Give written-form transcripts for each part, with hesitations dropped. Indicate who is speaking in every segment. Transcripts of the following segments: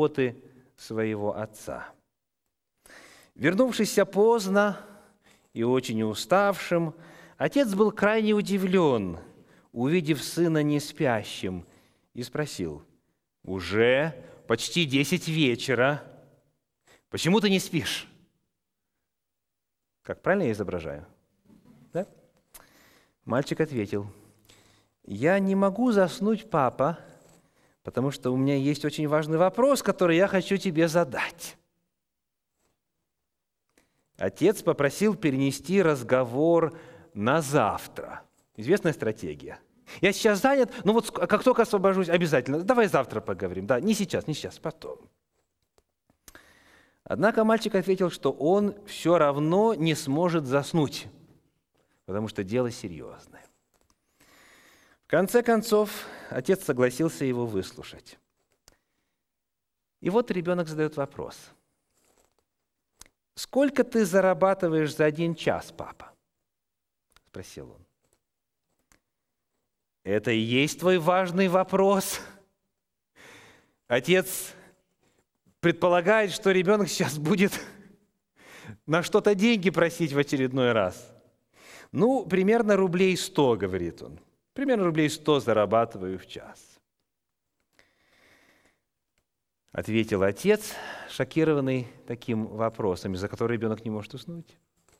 Speaker 1: заботы своего отца. Вернувшийся поздно и очень уставшим, отец был крайне удивлен, увидев сына неспящим, и спросил: «Уже почти 10 вечера. Почему ты не спишь?» Как правильно я изображаю? Да? Мальчик ответил: «Я не могу заснуть, папа, потому что у меня есть очень важный вопрос, который я хочу тебе задать». Отец попросил перенести разговор на завтра. Известная стратегия. Я сейчас занят, но вот как только освобожусь, обязательно. Давай завтра поговорим. Да, не сейчас, потом. Однако мальчик ответил, что он все равно не сможет заснуть, потому что дело серьезное. В конце концов, отец согласился его выслушать. И вот ребенок задает вопрос: «Сколько ты зарабатываешь за 1 час, папа?» – спросил он. Это и есть твой важный вопрос? Отец предполагает, что ребенок сейчас будет на что-то деньги просить в очередной раз. Ну, примерно рублей 100, говорит он. Примерно рублей 100 зарабатываю в час. Ответил отец, шокированный таким вопросом, из-за которого ребенок не может уснуть.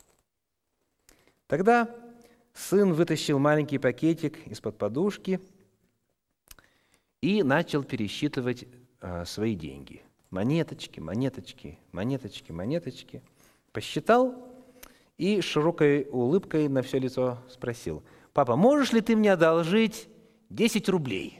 Speaker 1: Тогда сын вытащил маленький пакетик из-под подушки и начал пересчитывать свои деньги. Монеточки, монеточки, монеточки, монеточки. Посчитал и с широкой улыбкой на все лицо спросил: «Папа, можешь ли ты мне одолжить 10 рублей?»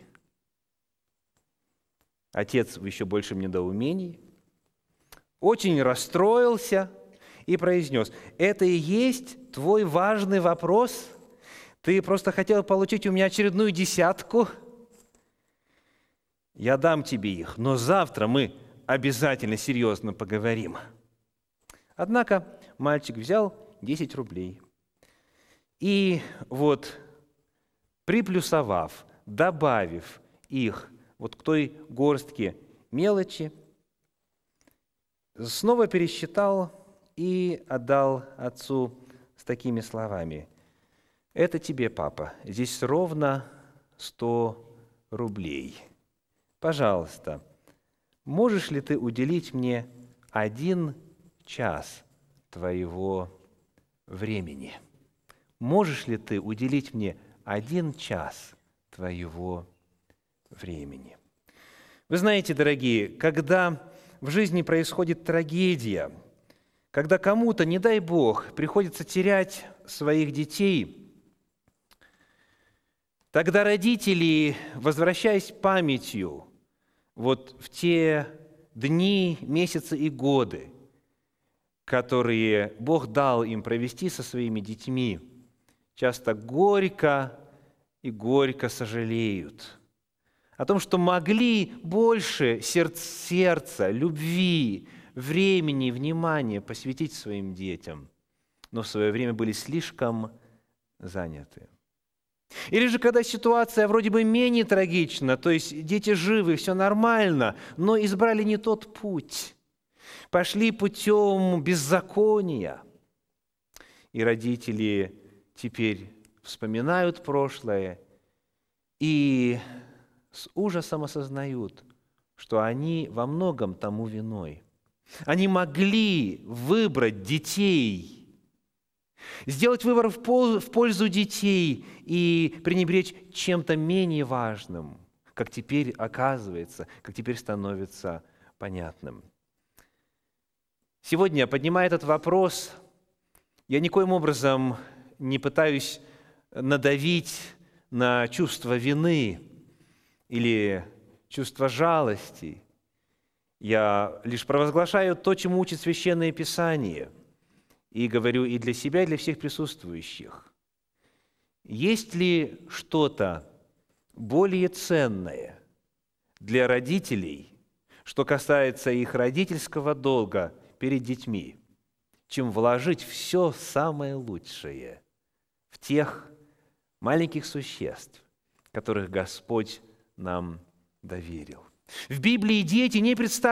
Speaker 1: Отец в еще большем недоумении очень расстроился и произнес: «Это и есть твой важный вопрос? Ты просто хотел получить у меня очередную 10? Я дам тебе их, но завтра мы обязательно серьезно поговорим». Однако мальчик взял 10 рублей и вот, приплюсовав, добавив их вот к той горстке мелочи, снова пересчитал и отдал отцу с такими словами: «Это тебе, папа, здесь ровно 100 рублей. Пожалуйста, можешь ли ты уделить мне 1 час твоего времени? Можешь ли ты уделить мне 1 час твоего времени?» Вы знаете, дорогие, когда в жизни происходит трагедия, когда кому-то, не дай Бог, приходится терять своих детей, тогда родители, возвращаясь памятью вот в те дни, месяцы и годы, которые Бог дал им провести со своими детьми, часто горько и горько сожалеют о том, что могли больше сердца, любви, времени, внимания посвятить своим детям, но в свое время были слишком заняты. Или же, когда ситуация вроде бы менее трагична, то есть дети живы, все нормально, но избрали не тот путь, пошли путем беззакония, и родители теперь вспоминают прошлое и с ужасом осознают, что они во многом тому виной. Они могли выбрать детей, сделать выбор в пользу детей и пренебречь чем-то менее важным, как теперь оказывается, как теперь становится понятным. Сегодня, поднимая этот вопрос, я никоим образом не пытаюсь надавить на чувство вины или чувство жалости. Я лишь провозглашаю то, чему учит Священное Писание, и говорю и для себя, и для всех присутствующих. Есть ли что-то более ценное для родителей, что касается их родительского долга перед детьми, чем вложить все самое лучшее в тех маленьких существ, которых Господь нам доверил? В Библии дети не представлены